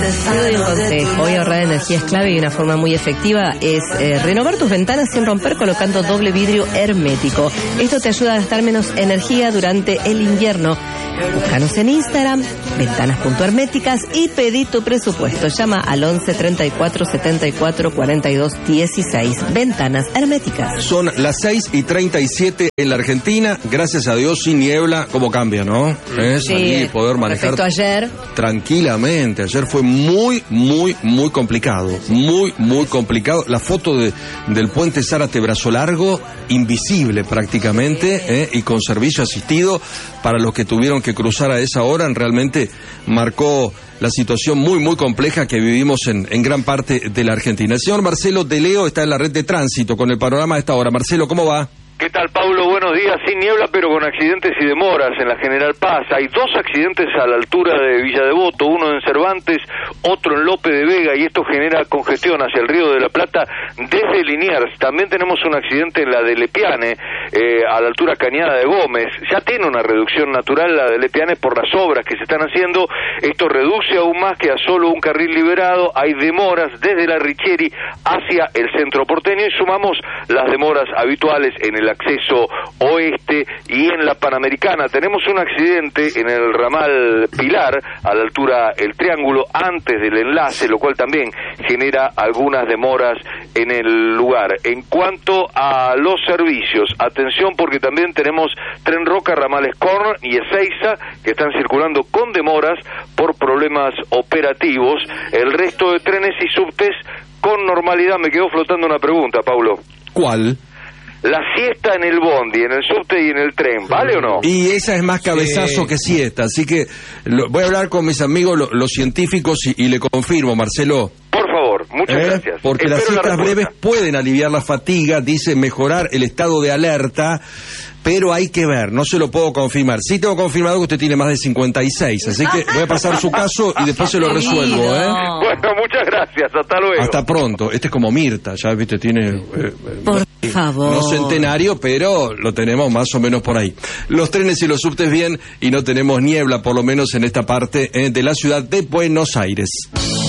Te doy un consejo. Hoy ahorrar energía es clave y una forma muy efectiva es renovar tus ventanas sin romper colocando doble vidrio hermético. Esto te ayuda a gastar menos energía durante el invierno. Búscanos en Instagram, ventanas.herméticas, y pedí tu presupuesto. Llama al 11 34 74 42 16. Ventanas Herméticas. Son las 6:37 en la Argentina. Gracias a Dios, sin niebla. ¿Cómo cambia, no? Salir y poder manejar ayer tranquilamente. Ayer fue muy complicado. Muy complicado. La foto del puente Zárate Brazo Largo, invisible prácticamente, y con servicio asistido para los que tuvieron que cruzar a esa hora, realmente marcó la situación muy compleja que vivimos en gran parte de la Argentina. El señor Marcelo de Leo está en la red de tránsito con el panorama de esta hora. Marcelo, ¿cómo va? ¿Qué tal, Paulo? Buenos días. Sin niebla, pero con accidentes y demoras en la General Paz. Hay 2 accidentes a la altura de Villa Devoto, uno en Cervantes, otro en Lope de Vega, y esto genera congestión hacia el Río de la Plata desde Liniers. También tenemos un accidente en la de Lepiane, a la altura Cañada de Gómez. Ya tiene una reducción natural la de Lepiane por las obras que se están haciendo. Esto reduce aún más que a solo un carril liberado. Hay demoras desde la Richieri hacia el centro porteño, y sumamos las demoras habituales en el acceso oeste y en la Panamericana. Tenemos un accidente en el ramal Pilar, a la altura El Triángulo, antes del enlace, lo cual también genera algunas demoras en el lugar. En cuanto a los servicios, atención, porque también tenemos Tren Roca, ramales Corn y Ezeiza, que están circulando con demoras por problemas operativos. El resto de trenes y subtes con normalidad. Me quedó flotando una pregunta, Paulo. ¿Cuál? La siesta en el bondi, en el subte y en el tren, ¿vale o no? Y esa es más cabezazo que siesta, así que voy a hablar con mis amigos, los científicos, y le confirmo, Marcelo. Por favor, muchas gracias. Porque las siestas breves pueden aliviar la fatiga, dice mejorar el estado de alerta, pero hay que ver, no se lo puedo confirmar. Sí tengo confirmado que usted tiene más de 56, así que voy a pasar su caso y después se lo resuelvo, Bueno, muchas gracias, hasta luego. Hasta pronto. Este es como Mirta, ya viste, tiene... por favor. No centenario, pero lo tenemos más o menos por ahí. Los trenes y los subtes bien, y no tenemos niebla, por lo menos en esta parte de la ciudad de Buenos Aires.